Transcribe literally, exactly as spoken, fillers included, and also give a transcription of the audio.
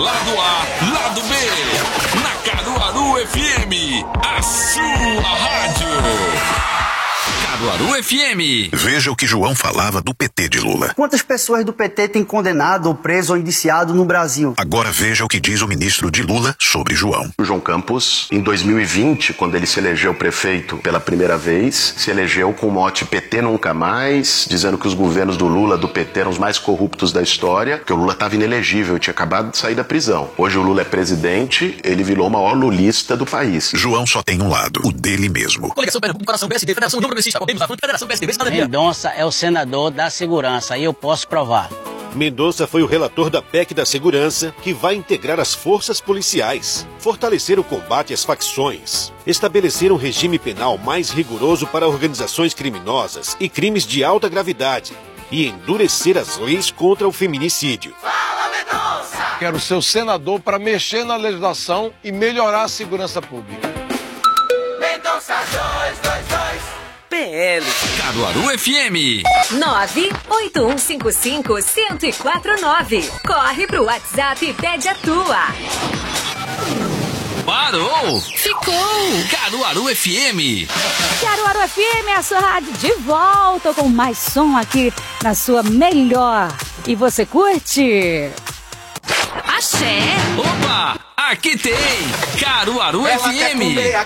lado A, lado B. Na Caruaru F M, a sua rádio. Caruaru F M. Veja o que João falava do P T de Lula. Quantas pessoas do P T tem condenado, ou preso ou indiciado no Brasil? Agora veja o que diz o ministro de Lula sobre João. O João Campos, em dois mil e vinte, quando ele se elegeu prefeito pela primeira vez, se elegeu com o mote P T nunca mais, dizendo que os governos do Lula, do P T, eram os mais corruptos da história, que o Lula estava inelegível, tinha acabado de sair da prisão. Hoje o Lula é presidente, ele virou o maior lulista do país. João só tem um lado, o dele mesmo. Coligação Pernambuco, Coração P S D, Federação União Progressista, Podemos, da Federação P S D, Mendonça é o senador da segurança e eu posso provar. Mendonça foi o relator da P E C da Segurança, que vai integrar as forças policiais, fortalecer o combate às facções, estabelecer um regime penal mais rigoroso para organizações criminosas e crimes de alta gravidade e endurecer as leis contra o feminicídio. Fala, Mendonça! Quero ser o senador para mexer na legislação e melhorar a segurança pública. Mendonça dois dois dois. P L. Caruaru F M. nove oito um cinco cinco, um zero quatro nove. Corre pro WhatsApp e pede a tua. Parou! Ficou! Caruaru F M. Caruaru F M, a sua rádio de volta com mais som aqui na sua melhor. E você curte? Axé! Opa! Aqui tem Caruaru F M.